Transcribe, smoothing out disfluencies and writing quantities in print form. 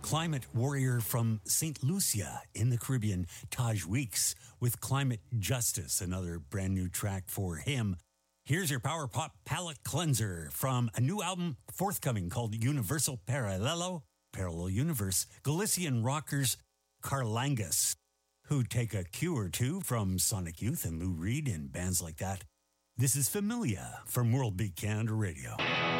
climate warrior from St. Lucia in the Caribbean, Taj Weeks, with Climate Justice, another brand new track for him. Here's your power pop palette cleanser from a new album forthcoming called Universal Parallelo, Parallel Universe, Galician rockers Carlangas, who take a cue or two from Sonic Youth and Lou Reed and bands like that. This is Familia from World Beat Canada Radio.